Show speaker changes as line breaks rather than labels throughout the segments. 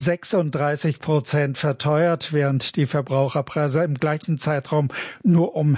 36% verteuert, während die Verbraucherpreise im gleichen Zeitraum nur um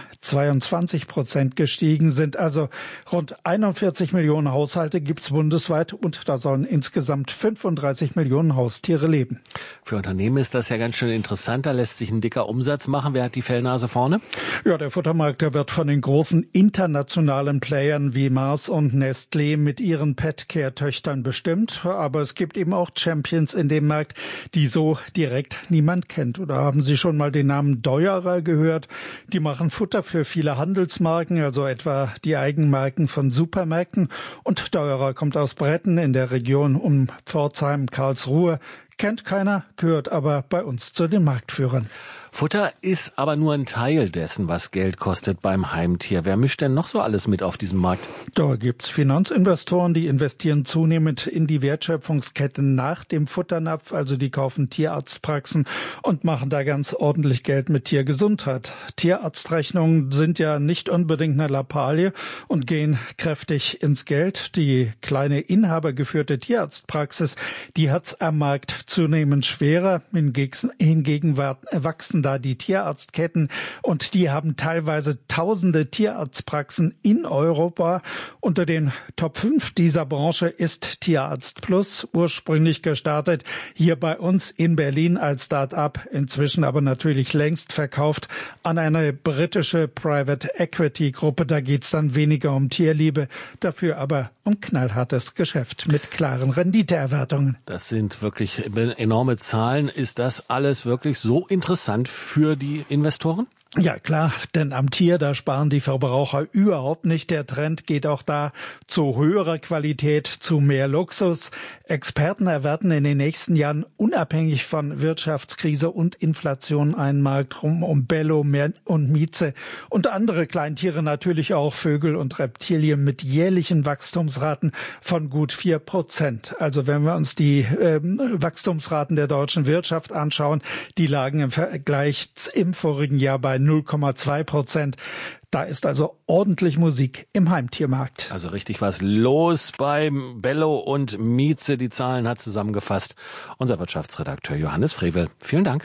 22% gestiegen sind. Also rund 41 Millionen Haushalte gibt es bundesweit und da sollen insgesamt 35 Millionen Haustiere leben.
Für Unternehmen ist das ja ganz schön interessant. Da lässt sich ein dicker Umsatz machen. Wer hat die Fellnase vorne?
Ja, der Futtermarkt, der wird von den großen internationalen Playern wie Mars und Nestlé mit ihren Petcare-Töchtern bestimmt. Aber es gibt eben auch Champions in dem Markt, die so direkt niemand kennt. Oder haben Sie schon mal den Namen Deuerer gehört? Die machen Futter für viele Handelsmarken, also etwa die Eigenmarken von Supermärkten. Und Deuerer kommt aus Bretten in der Region um Pforzheim, Karlsruhe. Kennt keiner, gehört aber bei uns zu den Marktführern.
Futter ist aber nur ein Teil dessen, was Geld kostet beim Heimtier. Wer mischt denn noch so alles mit auf diesem Markt?
Da gibt's Finanzinvestoren, die investieren zunehmend in die Wertschöpfungsketten nach dem Futternapf. Also die kaufen Tierarztpraxen und machen da ganz ordentlich Geld mit Tiergesundheit. Tierarztrechnungen sind ja nicht unbedingt eine Lappalie und gehen kräftig ins Geld. Die kleine inhabergeführte Tierarztpraxis, die hat's am Markt zunehmend schwerer. Hingegen wachsen da die Tierarztketten und die haben teilweise tausende Tierarztpraxen in Europa. Unter den Top 5 dieser Branche ist Tierarzt Plus, ursprünglich gestartet hier bei uns in Berlin als Start-up, inzwischen aber natürlich längst verkauft an eine britische Private Equity Gruppe. Da geht's dann weniger um Tierliebe, dafür aber um knallhartes Geschäft mit klaren Renditeerwartungen.
Das sind wirklich enorme Zahlen. Ist das alles wirklich so interessant für die Investoren?
Ja klar, denn am Tier, da sparen die Verbraucher überhaupt nicht. Der Trend geht auch da zu höherer Qualität, zu mehr Luxus. Experten erwarten in den nächsten Jahren unabhängig von Wirtschaftskrise und Inflation einen Markt rum um Bello und Mieze und andere Kleintiere, natürlich auch Vögel und Reptilien mit jährlichen Wachstumsraten von gut 4%. Also wenn wir uns die Wachstumsraten der deutschen Wirtschaft anschauen, die lagen im Vergleich im vorigen Jahr bei 0,2%. Da ist also ordentlich Musik im Heimtiermarkt.
Also richtig was los beim Bello und Mieze. Die Zahlen hat zusammengefasst unser Wirtschaftsredakteur Johannes Frevel. Vielen Dank.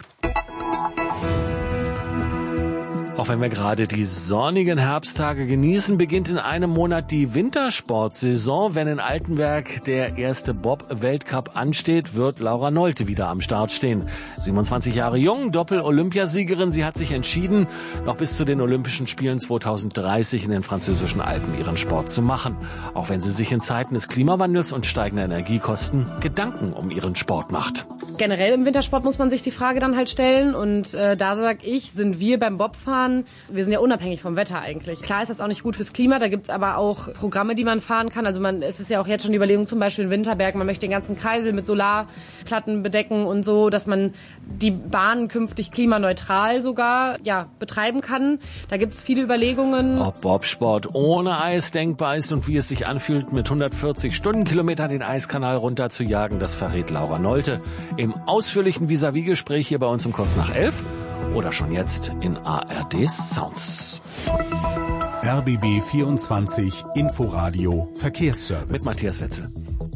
Auch wenn wir gerade die sonnigen Herbsttage genießen, beginnt in einem Monat die Wintersportsaison. Wenn in Altenberg der erste Bob-Weltcup ansteht, wird Laura Nolte wieder am Start stehen. 27 Jahre jung, Doppel-Olympiasiegerin. Sie hat sich entschieden, noch bis zu den Olympischen Spielen 2030 in den französischen Alpen ihren Sport zu machen. Auch wenn sie sich in Zeiten des Klimawandels und steigender Energiekosten Gedanken um ihren Sport macht.
Generell im Wintersport muss man sich die Frage dann halt stellen. Und da sag ich, sind wir beim Bobfahren, wir sind ja unabhängig vom Wetter eigentlich. Klar ist das auch nicht gut fürs Klima, da gibt's aber auch Programme, die man fahren kann. Also es ist ja auch jetzt schon die Überlegung, zum Beispiel in Winterberg, man möchte den ganzen Kreisel mit Solarplatten bedecken und so, dass man die Bahnen künftig klimaneutral sogar betreiben kann. Da gibt's viele Überlegungen.
Ob Bobsport ohne Eis denkbar ist und wie es sich anfühlt, mit 140 Stundenkilometern den Eiskanal runter zu jagen, das verrät Laura Nolte im ausführlichen Vis-à-vis-Gespräch hier bei uns um kurz nach 11 oder schon jetzt in ARD Sounds.
RBB 24 Inforadio Verkehrsservice.
Mit Matthias Wetzel.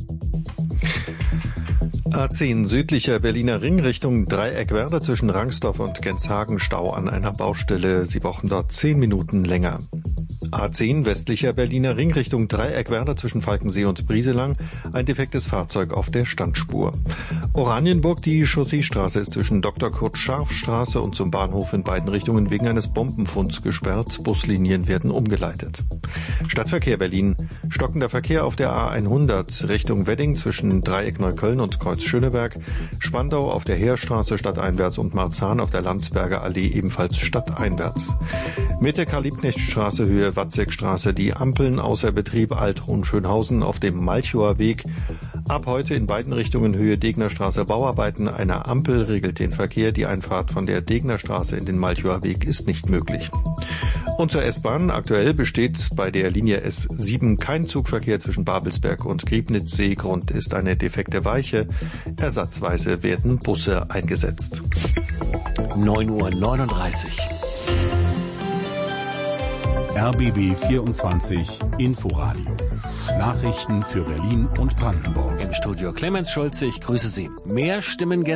A10 südlicher Berliner Ring Richtung Dreieckwerder zwischen Rangsdorf und Genshagen Stau an einer Baustelle. Sie brauchen dort 10 Minuten länger. A10 westlicher Berliner Ring Richtung Dreieckwerder zwischen Falkensee und Brieselang. Ein defektes Fahrzeug auf der Standspur. Oranienburg, die Chausseestraße ist zwischen Dr. Kurt Scharf Straße und zum Bahnhof in beiden Richtungen wegen eines Bombenfunds gesperrt. Buslinien werden umgeleitet. Stadtverkehr Berlin. Stockender Verkehr auf der A100 Richtung Wedding zwischen Dreieck Neukölln und Kreuz Schöneberg. Spandau auf der Heerstraße stadteinwärts und Marzahn auf der Landsberger Allee ebenfalls stadteinwärts. Mitte Karl-Liebknecht-Straße Höhe Watzekstraße, die Ampeln außer Betrieb Alt-Hohenschönhausen auf dem Malchower Weg. Ab heute in beiden Richtungen Höhe Degnerstraße Bauarbeiten. Eine Ampel regelt den Verkehr. Die Einfahrt von der Degnerstraße in den Malchower Weg ist nicht möglich. Und zur S-Bahn. Aktuell besteht bei der Linie S7 kein Zugverkehr zwischen Babelsberg und Griebnitzsee. Grund ist eine defekte Weiche. Ersatzweise werden Busse eingesetzt.
9:39 Uhr.
RBB 24 Inforadio. Nachrichten für Berlin und Brandenburg.
Im Studio Clemens Schulze, ich grüße Sie. Mehr Stimmen